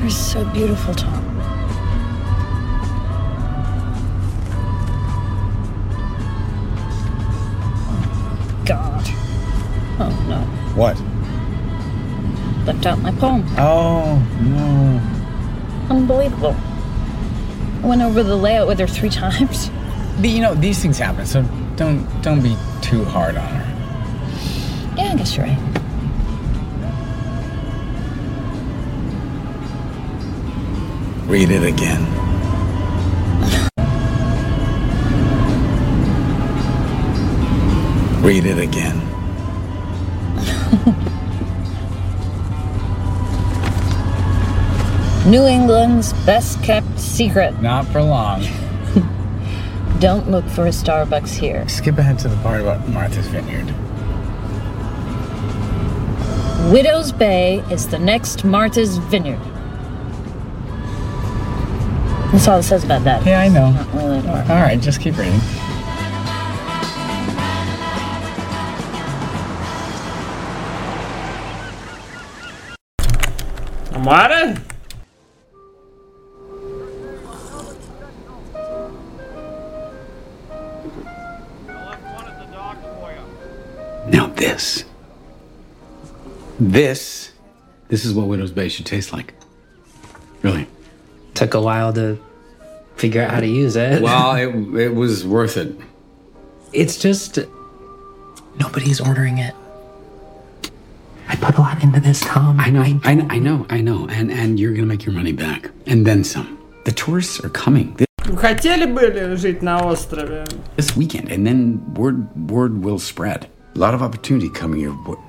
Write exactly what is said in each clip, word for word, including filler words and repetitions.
You're so beautiful, Tom. Oh, God. Oh, no. What? Left out my poem. Oh, no. Unbelievable. I went over the layout with her three times. But, you know, these things happen, so don't don't be too hard on her. Yeah, I guess you're right. Read it again. Read it again. New England's best kept secret. Not for long. Don't look for a Starbucks here. Skip ahead to the part about Martha's Vineyard. Widow's Bay is the next Martha's Vineyard. That's all it says about that. Yeah, I know. Not really All right, just keep reading. Amara? Now this. This. This is what Widow's Bay should taste like. Really. Took a while to figure out how to use it. Well, it, it was worth it. It's just... nobody's ordering it. I put a lot into this, Tom. I know, I, I, I know, I know. And, and you're gonna make your money back. And then some. The tourists are coming this, Хотели бы жить на острове? this weekend, and then word word will spread. A lot of opportunity coming your way.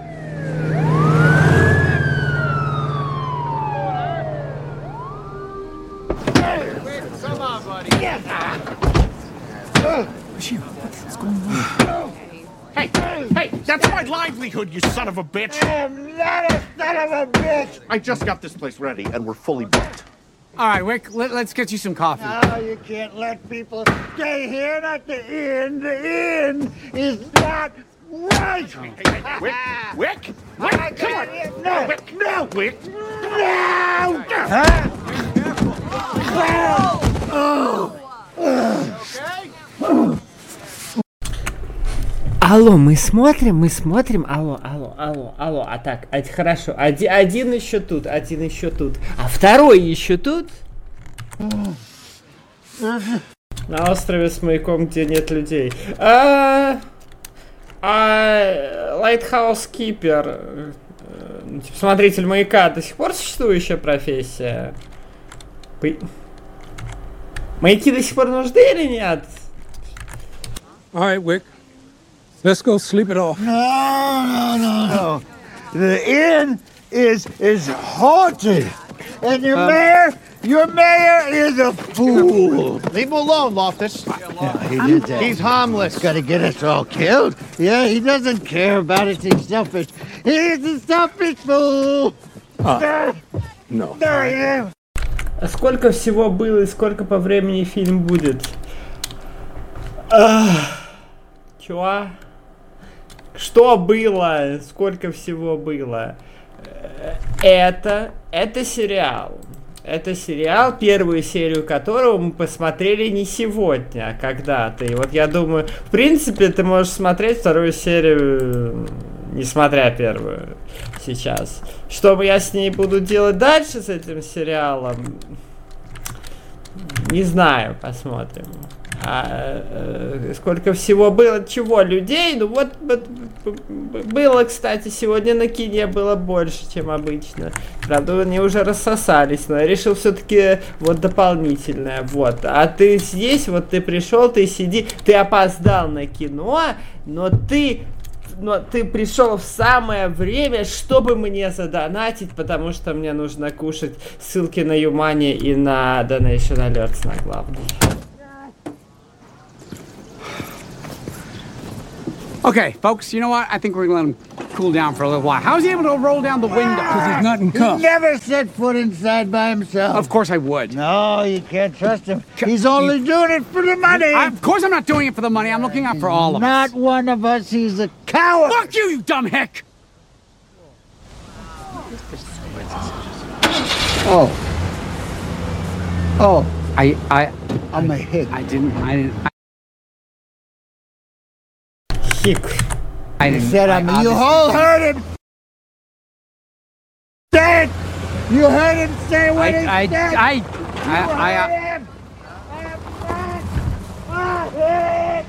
Hey, hey, that's my livelihood, you son of a bitch! I'm not a son of a bitch! I just got this place ready, and we're fully booked. All right, Wick, let, let's get you some coffee. No, you can't let people stay here. Not the inn. The inn is not right. Hey, hey, hey, Wick, Wick, Wick, come on! No, Wick, no, Wick! no! Huh? Алло, мы смотрим, мы смотрим. Алло, алло, алло, алло. А так, а, хорошо. Один, один еще тут, один еще тут. А второй еще тут? На острове с маяком, где нет людей. А, а Lighthouse Keeper, типа смотритель маяка, до сих пор существующая профессия? По... Маяки до сих пор нужны или нет? All right, Wick. Let's go sleep it off. No, no, no, no. The inn is is haunted, and your Um, mayor, your mayor is a fool. Leave him alone, Loftus. Yeah, he did that. He's harmless. Got to get us all killed. Yeah, he doesn't care about it. He's selfish. He's a selfish fool. No. There А сколько всего было и сколько по времени фильм будет? Ах, чё? Что было? Сколько всего было? Это, это сериал. Это сериал, первую серию которого мы посмотрели не сегодня, а когда-то. И вот я думаю, в принципе, ты можешь смотреть вторую серию, не смотря первую сейчас. Что я с ней буду делать дальше, с этим сериалом, не знаю, посмотрим. А, э, сколько всего было, чего, людей, ну вот, вот было, кстати, сегодня на кине было больше, чем обычно. Правда, они уже рассосались, но я решил все-таки вот дополнительное, вот. А ты здесь, вот ты пришел, ты сиди, ты опоздал на кино, но ты... Но ты пришел в самое время, чтобы мне задонатить, потому что мне нужно кушать. Ссылки на Юмани и на Donation Alerts на главный. Okay, folks, you know what? I think we're going to let him cool down for a little while. How's he able to roll down the window? Because he's not in He cuffs. never set foot inside by himself. Of course I would. No, you can't trust him. He's only doing it for the money. I, of course I'm not doing it for the money. I'm looking out for all of Not us. one of us. He's a coward. Fuck you, you dumb hick! Oh. Oh. I, I, I'm a hit. I didn't, I didn't, I, Хик. I He didn't. said I I'm. You obviously- all heard him. Say it. You heard him say what he I, I, said. I, You I, I, heard I, him. I am back. I hit.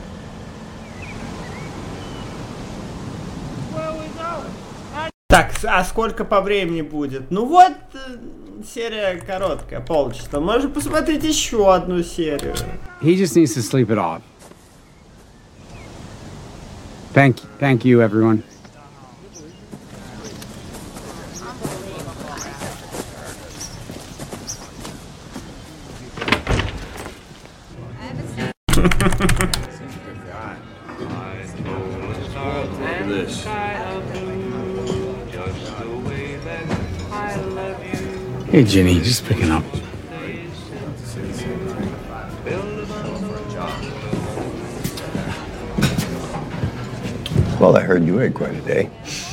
Where we going? Так, а сколько по времени будет? Ну вот, э, серия короткая, полчаса. Можно посмотреть еще одну серию. he just needs to sleep it off. Thank, thank you, everyone. Hey, Ginny, just picking up. Well, I heard you had quite a day.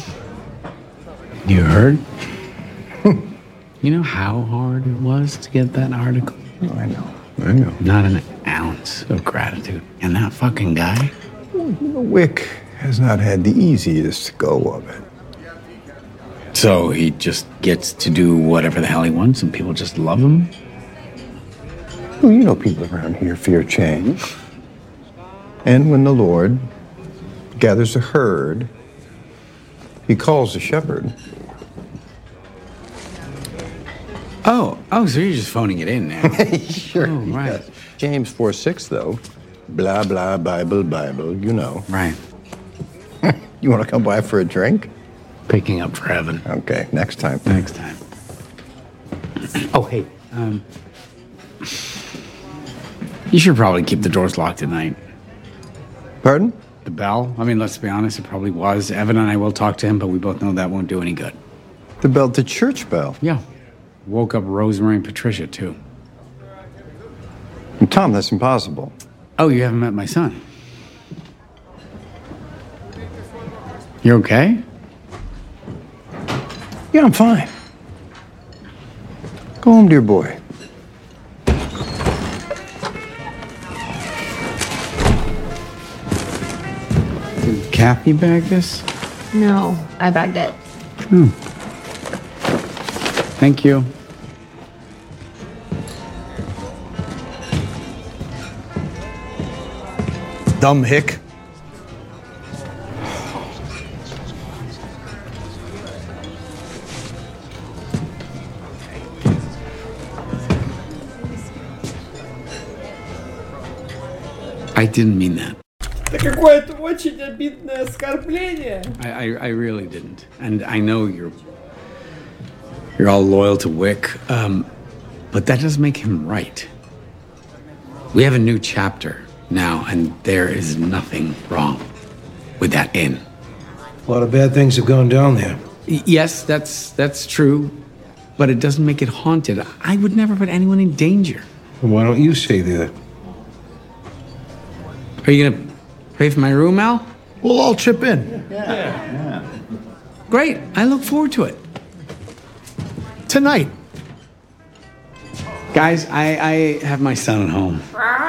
You heard? You know how hard it was to get that article? Oh, I know. I know. Not an ounce of gratitude. And that fucking guy? Well, you know, Wick has not had the easiest go of it. So he just gets to do whatever the hell he wants and people just love him? Well, you know, people around here fear change. And when the Lord gathers a herd, he calls the shepherd. Oh, oh, so you're just phoning it in now. Sure. Oh, right. Yes. James four six, though. Blah, blah, Bible, Bible, you know. Right. You want to come by for a drink? Picking up for heaven. Okay, next time. Next time. Oh, hey, um, you should probably keep the doors locked tonight. Pardon? The bell? I mean, let's be honest, it probably was. Evan and I will talk to him, but we both know that won't do any good. The bell, the church bell. Yeah. Woke up Rosemary and Patricia, too. And Tom, that's impossible. Oh, you haven't met my son? You okay? Yeah, I'm fine. Go home, dear boy. Did Kathy bag this? No, I bagged it. Hmm. Thank you. Dumb hick. I didn't mean that. Это какое-то очень обидное оскорбление. I, I, I really didn't. And I know you're you're all loyal to Wick, um, but that doesn't make him right. We have a new chapter now, and there is nothing wrong with that inn. A lot of bad things have gone down there. Y- yes, that's that's true, but it doesn't make it haunted. I would never put anyone in danger. Why don't you stay there? Are you gonna pay for my room, Al? We'll all chip in. Yeah. Great. I look forward to it. Tonight. Guys, I, I have my son at home.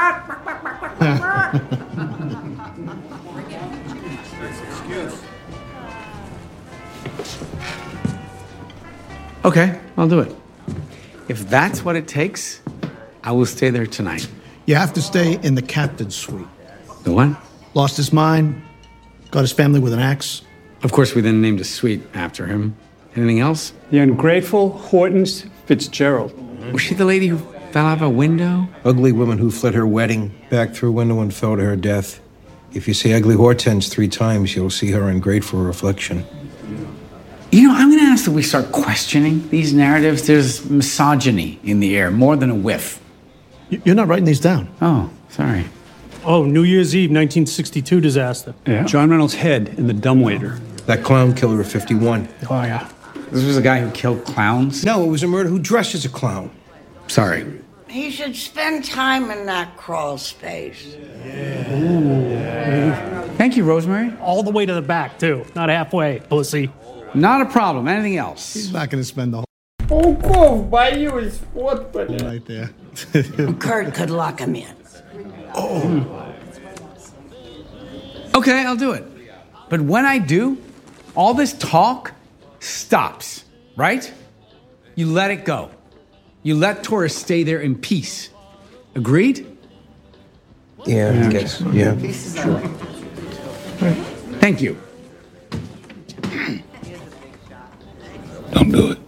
Okay, I'll do it. If that's what it takes, I will stay there tonight. You have to stay in the captain's suite. The what? Lost his mind, got his family with an axe. Of course, we then named a suite after him. Anything else? The ungrateful Hortense Fitzgerald. Was she the lady who fell out of a window? Ugly woman who fled her wedding, back through a window and fell to her death. If you say ugly Hortense three times, you'll see her ungrateful reflection. You know, I'm going to ask that we start questioning these narratives. There's misogyny in the air, more than a whiff. You're not writing these down. Oh, sorry. Oh, New Year's Eve, nineteen sixty-two disaster. Yeah. John Reynolds' head in the dumbwaiter. That clown killer of fifty-one. Oh, yeah. This was a guy who killed clowns? No, it was a murderer who dressed as a clown. Sorry. He should spend time in that crawl space. Thank you, Rosemary. All the way to the back, too. Not halfway, pussy. Not a problem. Anything else? He's not going to spend the whole Пауков боюсь, вот блин. right there. Kurt could lock him in. Okay, I'll do it. But when I do, all this talk stops, right? You let it go. You let Taurus stay there in peace. Agreed? Yeah, I guess. Yeah, sure. Thank you. Don't do it.